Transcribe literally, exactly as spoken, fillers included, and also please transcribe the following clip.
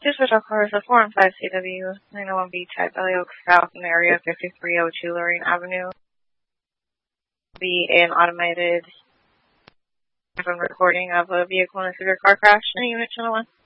Two special cars, a four and five C W, nine oh one B type, Valley Oaks South in the area, fifty-three oh two Lorraine Avenue. Be an automated recording of a vehicle in a severe car crash in Unit Channel one.